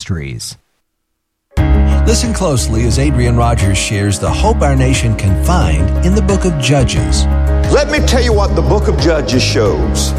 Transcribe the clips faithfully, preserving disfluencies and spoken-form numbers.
Ministries. Listen closely as Adrian Rogers shares the hope our nation can find in the book of Judges. Let me tell you what the book of Judges shows.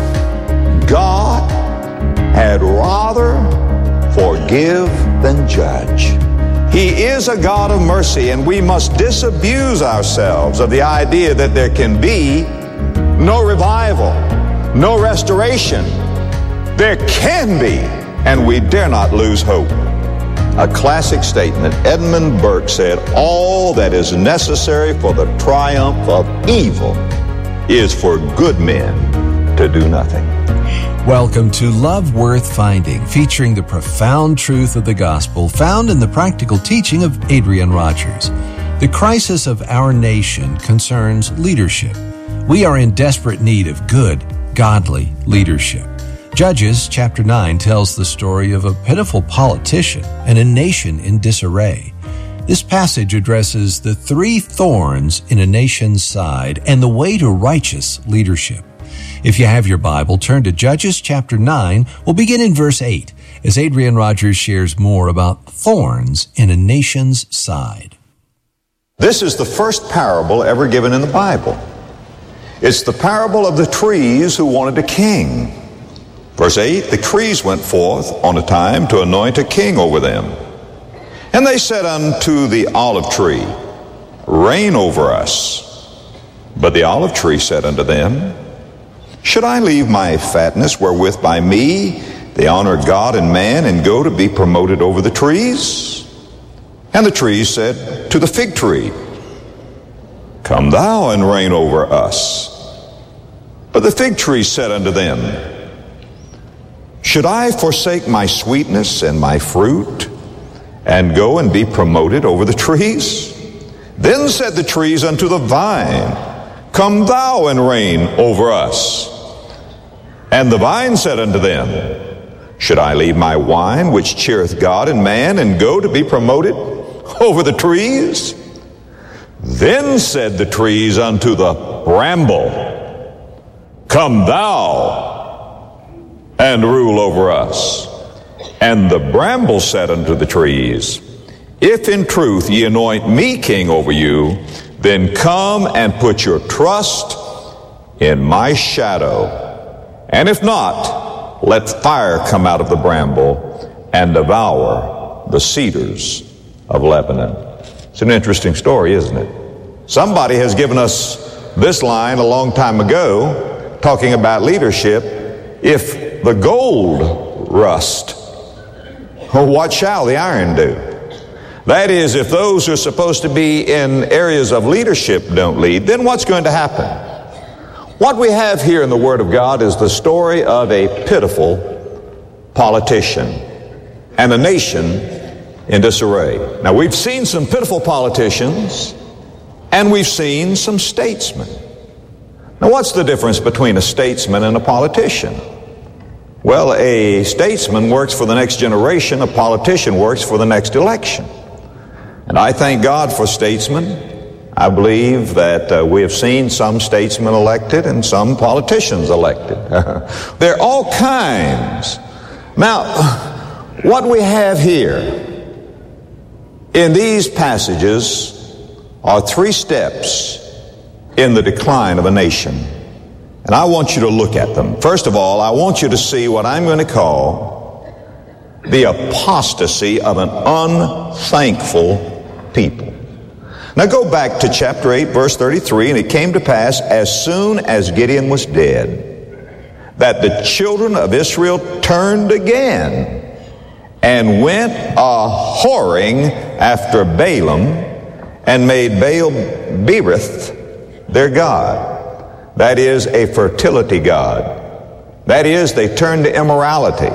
God had rather forgive than judge. He is a God of mercy, and we must disabuse ourselves of the idea that there can be no revival, no restoration. There can be, and we dare not lose hope. A classic statement. Edmund Burke said, all that is necessary for the triumph of evil is for good men to do nothing. Welcome to Love Worth Finding, featuring the profound truth of the gospel found in the practical teaching of Adrian Rogers. The crisis of our nation concerns leadership. We are in desperate need of good, godly leadership. Judges chapter nine tells the story of a pitiful politician and a nation in disarray. This passage addresses the three thorns in a nation's side and the way to righteous leadership. If you have your Bible, turn to Judges chapter nine. We'll begin in verse eight as Adrian Rogers shares more about thorns in a nation's side. This is the first parable ever given in the Bible. It's the parable of the trees who wanted a king. Verse eight, the trees went forth on a time to anoint a king over them. And they said unto the olive tree, reign over us. But the olive tree said unto them, should I leave my fatness wherewith by me they honor God and man, and go to be promoted over the trees? And the trees said to the fig tree, come thou and reign over us. But the fig tree said unto them, should I forsake my sweetness and my fruit, and go and be promoted over the trees? Then said the trees unto the vine, come thou and reign over us. And the vine said unto them, should I leave my wine, which cheereth God and man, and go to be promoted over the trees? Then said the trees unto the bramble, come thou and rule over us. And the bramble said unto the trees, if in truth ye anoint me king over you, then come and put your trust in my shadow. And if not, let fire come out of the bramble and devour the cedars of Lebanon. It's an interesting story, isn't it? Somebody has given us this line a long time ago, talking about leadership. If the gold rust, what shall the iron do? That is, if those who are supposed to be in areas of leadership don't lead, then what's going to happen? What we have here in the Word of God is the story of a pitiful politician and a nation in disarray. Now, we've seen some pitiful politicians and we've seen some statesmen. Now, what's the difference between a statesman and a politician? Well, a statesman works for the next generation, a politician works for the next election. And I thank God for statesmen. I believe that uh, we have seen some statesmen elected and some politicians elected. There are all kinds. Now, what we have here in these passages are three steps in the decline of a nation. And I want you to look at them. First of all, I want you to see what I'm going to call the apostasy of an unthankful people. Now go back to chapter eight, verse thirty-three, and it came to pass as soon as Gideon was dead, that the children of Israel turned again and went a-whoring after Balaam and made Baal-berith their god. That is a fertility god. That is, they turned to immorality.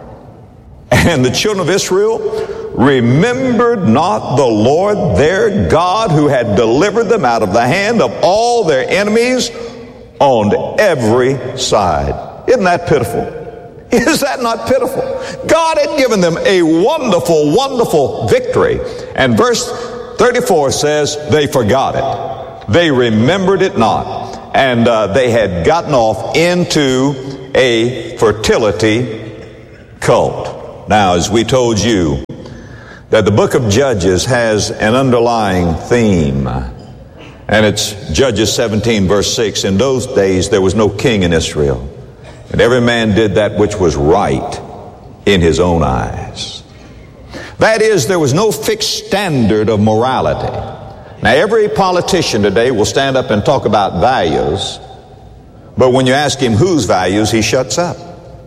And the children of Israel remembered not the Lord their God, who had delivered them out of the hand of all their enemies on every side. Isn't that pitiful? Is that not pitiful? God had given them a wonderful, wonderful victory. And verse thirty-four says they forgot it. They remembered it not. And uh, they had gotten off into a fertility cult. now, as we told you, that the book of Judges has an underlying theme. And it's Judges seventeen, verse six. In those days there was no king in Israel, and every man did that which was right in his own eyes. That is, there was no fixed standard of morality. Now, every politician today will stand up and talk about values, but when you ask him whose values, he shuts up.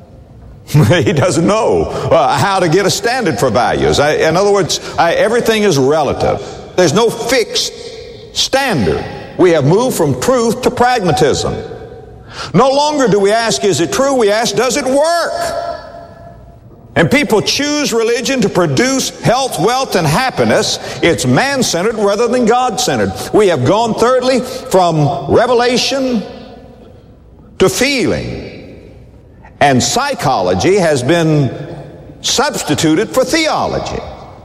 He doesn't know uh, how to get a standard for values. I, in other words, I, everything is relative. There's no fixed standard. We have moved from truth to pragmatism. No longer do we ask, is it true? We ask, does it work? And people choose religion to produce health, wealth, and happiness. It's man-centered rather than God-centered. We have gone, thirdly, from revelation to feeling. And psychology has been substituted for theology.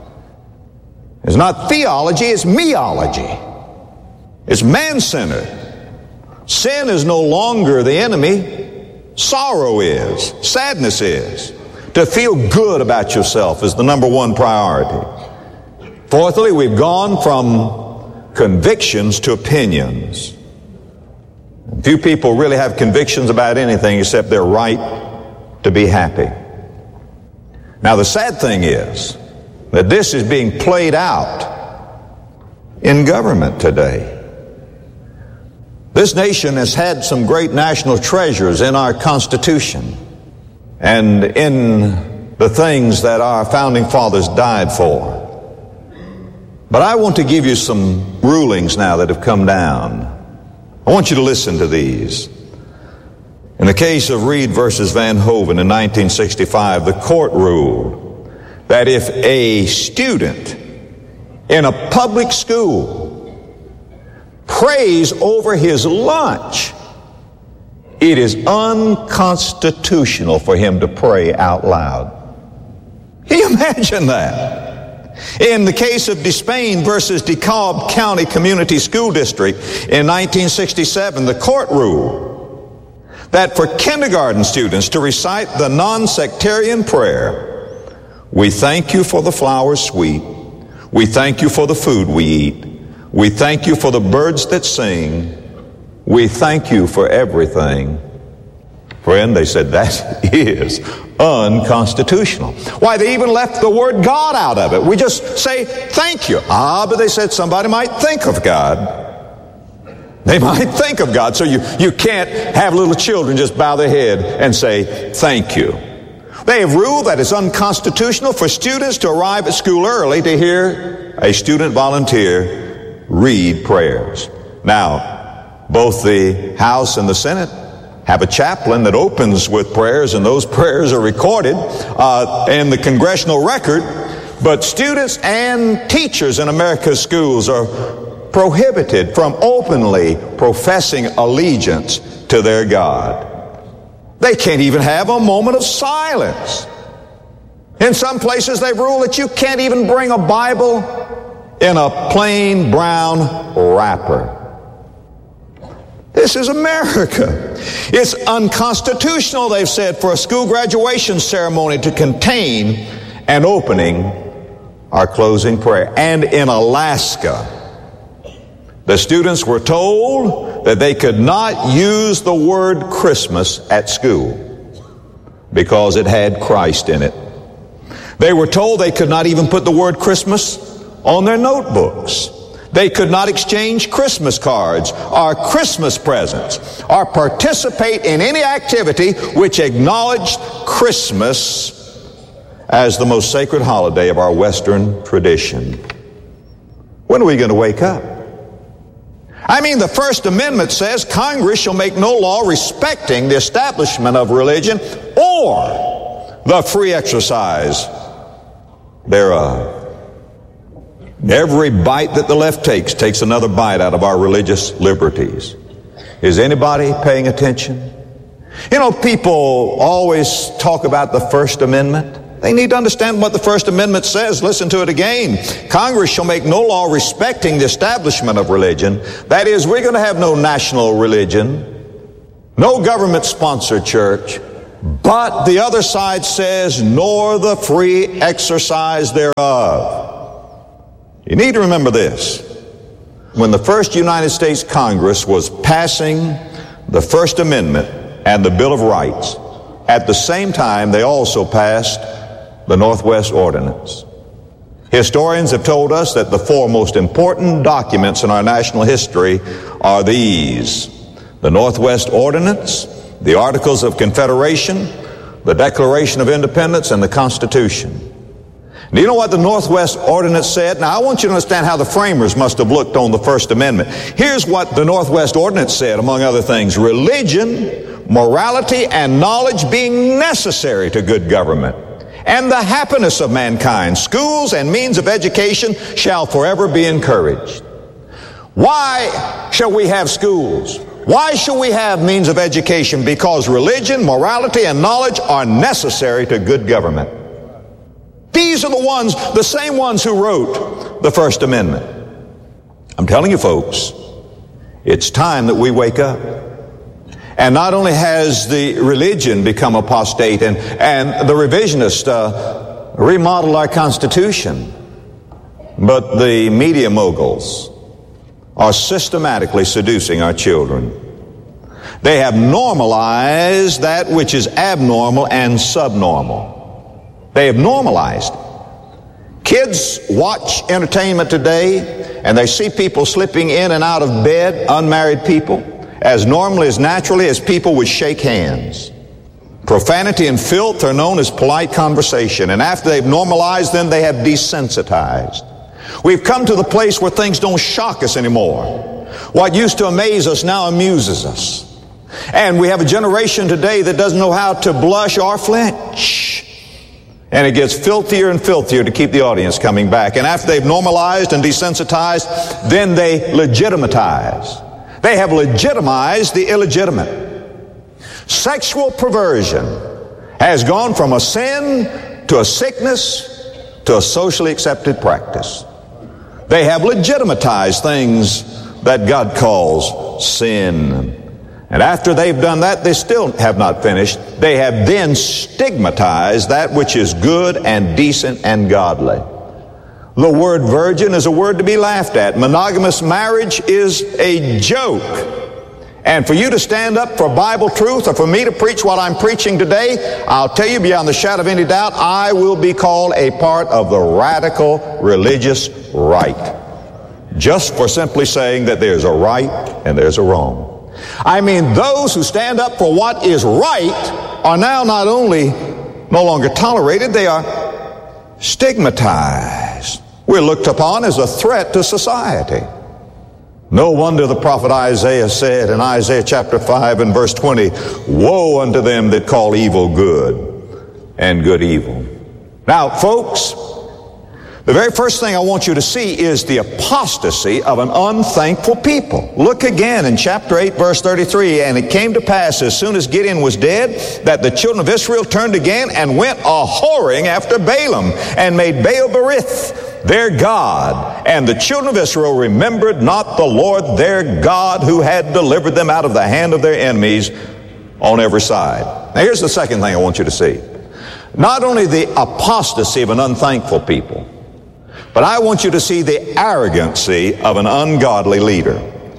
It's not theology, it's meology. It's man-centered. Sin is no longer the enemy. Sorrow is. Sadness is. To feel good about yourself is the number one priority. Fourthly, we've gone from convictions to opinions. Few people really have convictions about anything except they're right to be happy. Now, the sad thing is that this is being played out in government today. This nation has had some great national treasures in our Constitution and in the things that our founding fathers died for. But I want to give you some rulings now that have come down. I want you to listen to these. In the case of Reed versus Van Hoven in nineteen sixty-five, the court ruled that if a student in a public school prays over his lunch, it is unconstitutional for him to pray out loud. Can you imagine that? In the case of Despain versus DeKalb County Community School District in nineteen sixty-seven, the court ruled that for kindergarten students to recite the non-sectarian prayer, "We thank you for the flowers sweet, we thank you for the food we eat, we thank you for the birds that sing, we thank you for everything." Friend, they said that is unconstitutional. Why, they even left the word God out of it. We just say thank you. Ah, but they said somebody might think of God. They might think of God. So you, you can't have little children just bow their head and say thank you. They have ruled that it's unconstitutional for students to arrive at school early to hear a student volunteer read prayers. Now, both the House and the Senate have a chaplain that opens with prayers, and those prayers are recorded uh, in the congressional record. But students and teachers in America's schools are prohibited from openly professing allegiance to their God. They can't even have a moment of silence. In some places they've ruled that you can't even bring a Bible in a plain brown wrapper. This is America. It's unconstitutional, they've said, for a school graduation ceremony to contain an opening or closing prayer. And in Alaska, the students were told that they could not use the word Christmas at school because it had Christ in it. They were told they could not even put the word Christmas on their notebooks. They could not exchange Christmas cards or Christmas presents or participate in any activity which acknowledged Christmas as the most sacred holiday of our Western tradition. When are we going to wake up? I mean, the First Amendment says Congress shall make no law respecting the establishment of religion or the free exercise thereof. Every bite that the left takes takes another bite out of our religious liberties. Is anybody paying attention? You know, people always talk about the First Amendment. They need to understand what the First Amendment says. Listen to it again. Congress shall make no law respecting the establishment of religion. That is, we're going to have no national religion, no government-sponsored church, But the other side says, nor the free exercise thereof. You need to remember this. When the first United States Congress was passing the First Amendment and the Bill of Rights, at the same time they also passed the Northwest Ordinance. Historians have told us that the four most important documents in our national history are these: the Northwest Ordinance, the Articles of Confederation, the Declaration of Independence, and the Constitution. Do you know what the Northwest Ordinance said? Now, I want you to understand how the framers must have looked on the First Amendment. Here's what the Northwest Ordinance said, among other things: religion, morality, and knowledge being necessary to good government, and the happiness of mankind, schools and means of education shall forever be encouraged. Why shall we have schools? Why shall we have means of education? Because religion, morality, and knowledge are necessary to good government. These are the ones, the same ones who wrote the First Amendment. I'm telling you, folks, it's time that we wake up. And not only has the religion become apostate and, and the revisionists uh, remodeled our Constitution, but the media moguls are systematically seducing our children. They have normalized that which is abnormal and subnormal. They have normalized it. Kids watch entertainment today and they see people slipping in and out of bed, unmarried people, as normally, as naturally as people would shake hands. Profanity and filth are known as polite conversation, and after they've normalized them, they have desensitized. We've come to the place where things don't shock us anymore. What used to amaze us now amuses us. And we have a generation today that doesn't know how to blush or flinch. And it gets filthier and filthier to keep the audience coming back. And after they've normalized and desensitized, then they legitimatize. They have legitimized the illegitimate. Sexual perversion has gone from a sin to a sickness to a socially accepted practice. They have legitimatized things that God calls sin. And after they've done that, they still have not finished. They have then stigmatized that which is good and decent and godly. The word virgin is a word to be laughed at. Monogamous marriage is a joke. And for you to stand up for Bible truth, or for me to preach what I'm preaching today, I'll tell you beyond the shadow of any doubt, I will be called a part of the radical religious right. Just for simply saying that there's a right and there's a wrong. I mean, those who stand up for what is right are now not only no longer tolerated, they are stigmatized. We're looked upon as a threat to society. No wonder the prophet Isaiah said in Isaiah chapter five and verse twenty, woe unto them that call evil good and good evil. Now, folks, the very first thing I want you to see is the apostasy of an unthankful people. Look again in chapter eight, verse thirty-three. And it came to pass, as soon as Gideon was dead, that the children of Israel turned again and went a-whoring after Balaam, and made Baal-berith their god. And the children of Israel remembered not the Lord their God, who had delivered them out of the hand of their enemies on every side. Now here's the second thing I want you to see. Not only the apostasy of an unthankful people, but I want you to see the arrogancy of an ungodly leader.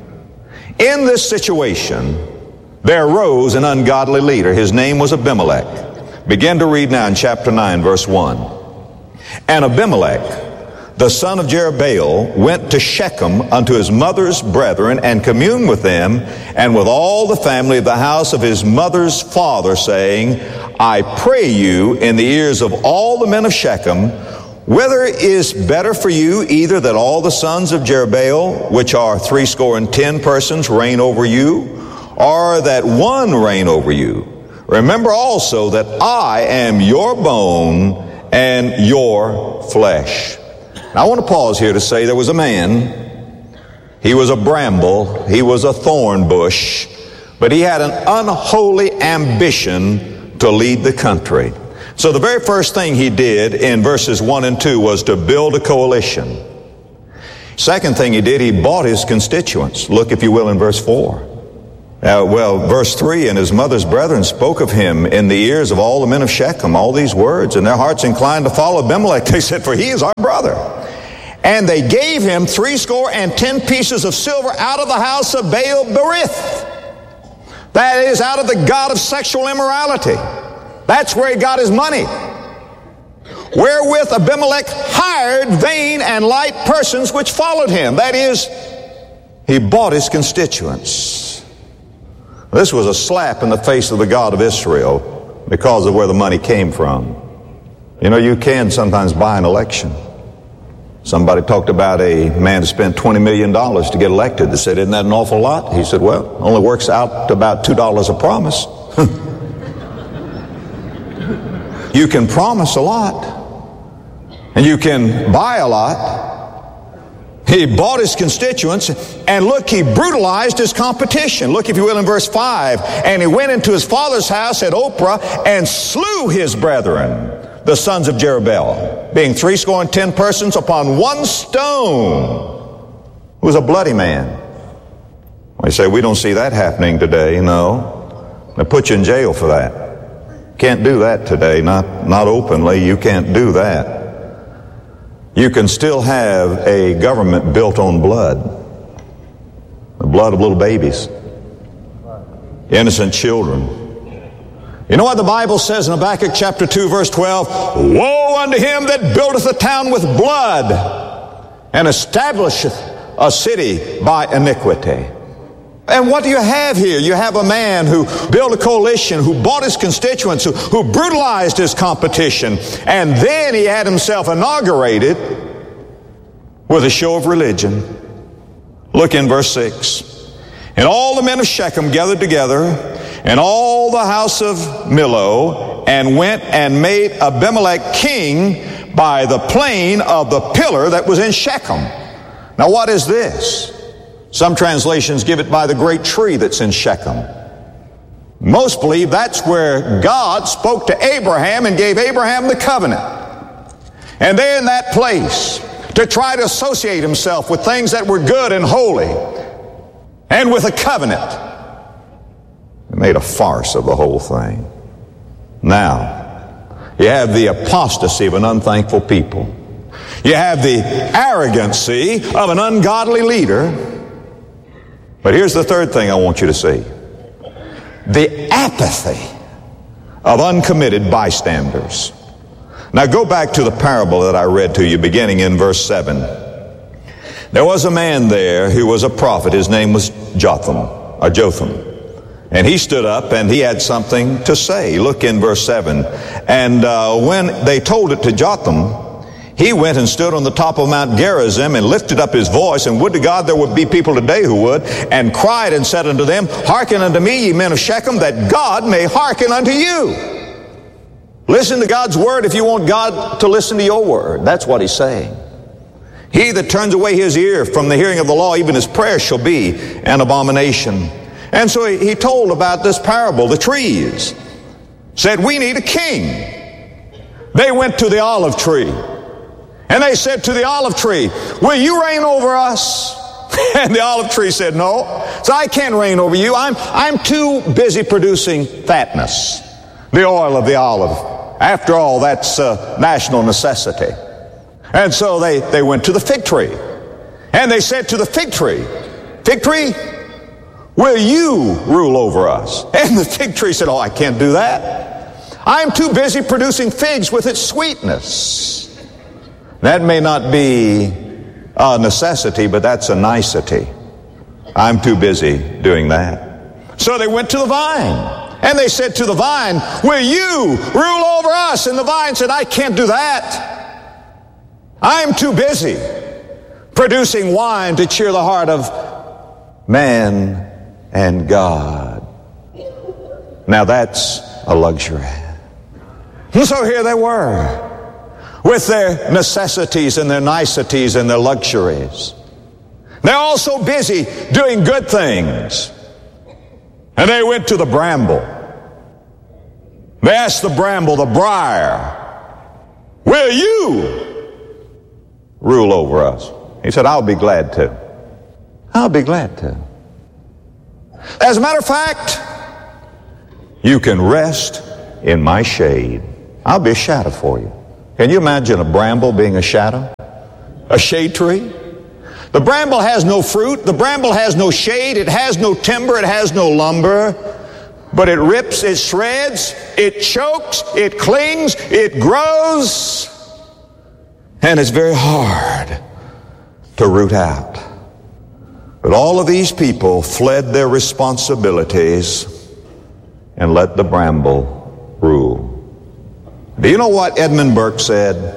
In this situation, there arose an ungodly leader. His name was Abimelech. Begin to read now in chapter nine, verse one. And Abimelech, the son of Jerubbaal, went to Shechem unto his mother's brethren, and communed with them, and with all the family of the house of his mother's father, saying, I pray you in the ears of all the men of Shechem, whether it is better for you either that all the sons of Jerubbaal, which are threescore and ten persons, reign over you, or that one reign over you? Remember also that I am your bone and your flesh. Now I want to pause here to say there was a man, he was a bramble, he was a thorn bush, but he had an unholy ambition to lead the country. So the very first thing he did in verses one and two was to build a coalition. Second thing he did, he bought his constituents. Look, if you will, in verse four. Uh, well, verse three, and his mother's brethren spoke of him in the ears of all the men of Shechem, all these words, and their hearts inclined to follow Abimelech. They said, for he is our brother. And they gave him threescore and ten pieces of silver out of the house of Baal Berith. That is, out of the god of sexual immorality. That's where he got his money. Wherewith Abimelech hired vain and light persons which followed him. That is, he bought his constituents. This was a slap in the face of the God of Israel because of where the money came from. You know, you can sometimes buy an election. Somebody talked about a man who spent twenty million dollars to get elected. They said, isn't that an awful lot? He said, well, only works out to about two dollars a promise. You can promise a lot, and you can buy a lot. He bought his constituents, and look, he brutalized his competition. Look, if you will, in verse five. And he went into his father's house at Ophrah and slew his brethren, the sons of Jerubbaal, being threescore and ten persons upon one stone. He was a bloody man. We say, we don't see that happening today. No. They put you in jail for that. Can't do that today, not, not openly. You can't do that. You can still have a government built on blood. The blood of little babies. Innocent children. You know what the Bible says in Habakkuk chapter two, verse twelve? Woe unto him that buildeth a town with blood, and establisheth a city by iniquity. And what do you have here? You have a man who built a coalition, who bought his constituents, who, who brutalized his competition, and then he had himself inaugurated with a show of religion. Look in verse six. And all the men of Shechem gathered together, and all the house of Millo, and went and made Abimelech king by the plain of the pillar that was in Shechem. Now what is this? Some translations give it by the great tree that's in Shechem. Most believe that's where God spoke to Abraham and gave Abraham the covenant. And there in that place, to try to associate himself with things that were good and holy, and with a covenant, he made a farce of the whole thing. Now, you have the apostasy of an unthankful people. You have the arrogancy of an ungodly leader. But here's the third thing I want you to see. The apathy of uncommitted bystanders. Now go back to the parable that I read to you beginning in verse seven. There was a man there who was a prophet. His name was Jotham, or Jotham. And he stood up and he had something to say. Look in verse seven. And uh, when they told it to Jotham, he went and stood on the top of Mount Gerizim and lifted up his voice, and would to God there would be people today who would, and cried and said unto them, Hearken unto me, ye men of Shechem, that God may hearken unto you. Listen to God's word if you want God to listen to your word. That's what he's saying. He that turns away his ear from the hearing of the law, even his prayer shall be an abomination. And so he, he told about this parable, the trees. Said, we need a king. They went to the olive tree. And they said to the olive tree, will you reign over us? And the olive tree said, no. So I can't reign over you. I'm, I'm too busy producing fatness, the oil of the olive. After all, that's a national necessity. And so they, they went to the fig tree. And they said to the fig tree, fig tree, will you rule over us? And the fig tree said, oh, I can't do that. I'm too busy producing figs with its sweetness. That may not be a necessity, but that's a nicety. I'm too busy doing that. So they went to the vine, and they said to the vine, will you rule over us? And the vine said, I can't do that. I'm too busy producing wine to cheer the heart of man and God. Now that's a luxury. And so here they were, with their necessities and their niceties and their luxuries. They're all so busy doing good things. And they went to the bramble. They asked the bramble, the briar, will you rule over us? He said, I'll be glad to. I'll be glad to. As a matter of fact, you can rest in my shade. I'll be a shadow for you. Can you imagine a bramble being a shadow? A shade tree? The bramble has no fruit. The bramble has no shade. It has no timber. It has no lumber. But it rips, it shreds, it chokes, it clings, it grows. And it's very hard to root out. But all of these people fled their responsibilities and let the bramble rule. Do you know what Edmund Burke said?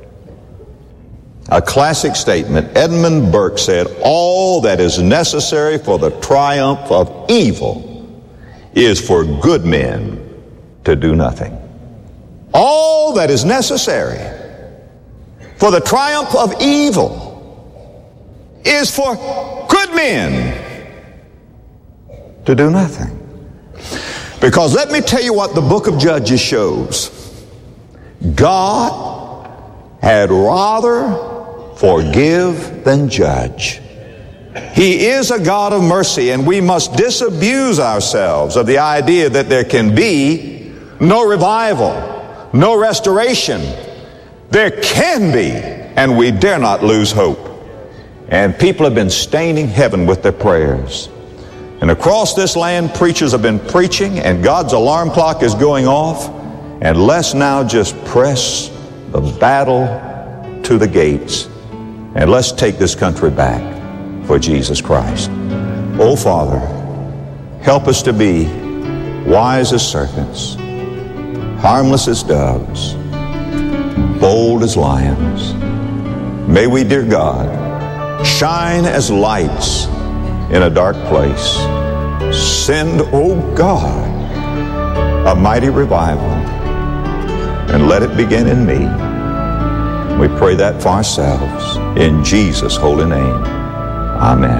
A classic statement. Edmund Burke said, all that is necessary for the triumph of evil is for good men to do nothing. All that is necessary for the triumph of evil is for good men to do nothing. Because let me tell you what the book of Judges shows. God had rather forgive than judge. He is a God of mercy, and we must disabuse ourselves of the idea that there can be no revival, no restoration. There can be, and we dare not lose hope. And people have been staining heaven with their prayers. And across this land, preachers have been preaching, and God's alarm clock is going off. And let's now just press the battle to the gates, and let's take this country back for Jesus Christ. Oh, Father, help us to be wise as serpents, harmless as doves, bold as lions. May we, dear God, shine as lights in a dark place. Send, oh God, a mighty revival, and let it begin in me. We pray that for ourselves in Jesus' holy name. Amen.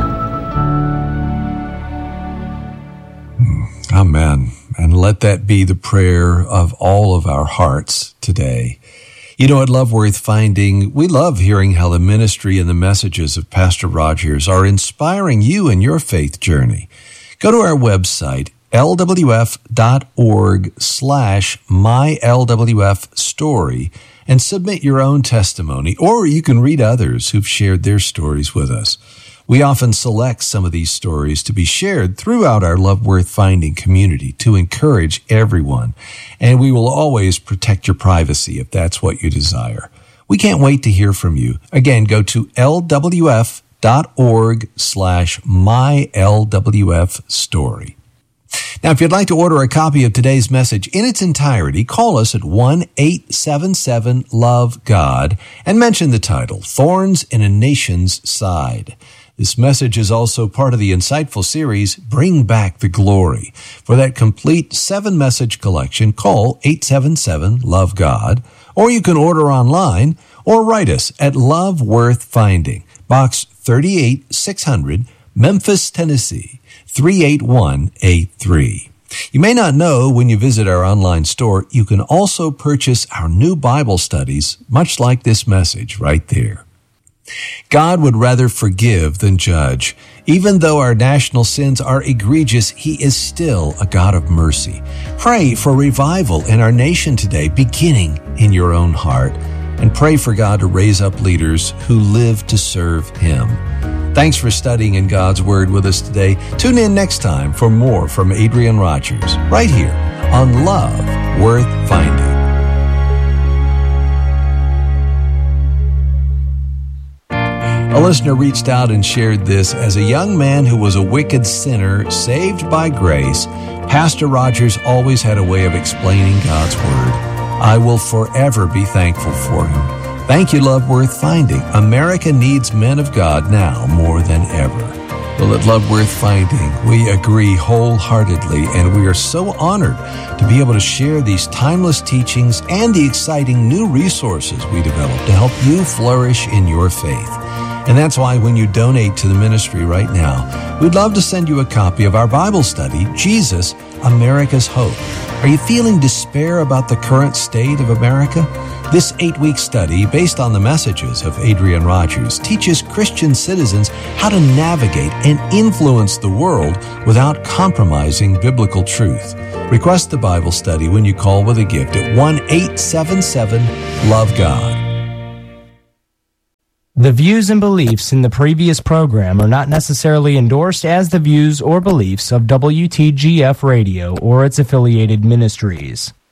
Amen. And let that be the prayer of all of our hearts today. You know, at Love Worth Finding, we love hearing how the ministry and the messages of Pastor Rogers are inspiring you in your faith journey. Go to our website, L W F dot org slash my L W F story, and submit your own testimony, or you can read others who've shared their stories with us. We often select some of these stories to be shared throughout our Love Worth Finding community to encourage everyone, and we will always protect your privacy if that's what you desire. We can't wait to hear from you. Again, go to L W F dot org slash my L W F story. Now, if you'd like to order a copy of today's message in its entirety, call us at one eight seven seven love God and mention the title, Thorns in a Nation's Side. This message is also part of the insightful series, Bring Back the Glory. For that complete seven-message collection, call eight seven seven love God, or you can order online or write us at Love Worth Finding, Box thirty-eight six hundred, Memphis, Tennessee, three eight one eight three. You may not know, when you visit our online store, you can also purchase our new Bible studies, much like this message right there. God would rather forgive than judge. Even though our national sins are egregious, He is still a God of mercy. Pray for revival in our nation today, beginning in your own heart. And pray for God to raise up leaders who live to serve Him. Thanks for studying in God's Word with us today. Tune in next time for more from Adrian Rogers, right here on Love Worth Finding. A listener reached out and shared this. As a young man who was a wicked sinner, saved by grace, Pastor Rogers always had a way of explaining God's Word. I will forever be thankful for him. Thank you, Love Worth Finding. America needs men of God now more than ever. Well, at Love Worth Finding, we agree wholeheartedly, and we are so honored to be able to share these timeless teachings and the exciting new resources we develop to help you flourish in your faith. And that's why when you donate to the ministry right now, we'd love to send you a copy of our Bible study, Jesus, America's Hope. Are you feeling despair about the current state of America? This eight-week study, based on the messages of Adrian Rogers, teaches Christian citizens how to navigate and influence the world without compromising biblical truth. Request the Bible study when you call with a gift at one eight seven seven love God. The views and beliefs in the previous program are not necessarily endorsed as the views or beliefs of W T G F Radio or its affiliated ministries.